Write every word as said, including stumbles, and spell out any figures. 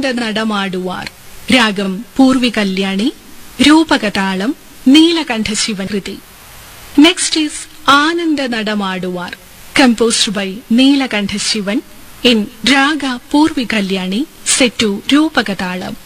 Ananda നടമാടുവാർ. Ragam Purvi Kalyani. രൂപകതാളം Neelakanta Shivan Krithi. Next is Ananda നടമാടുവാർ, composed by Neelakantha Shivan in Raga Purvi Kalyani, set to Rupakatalam.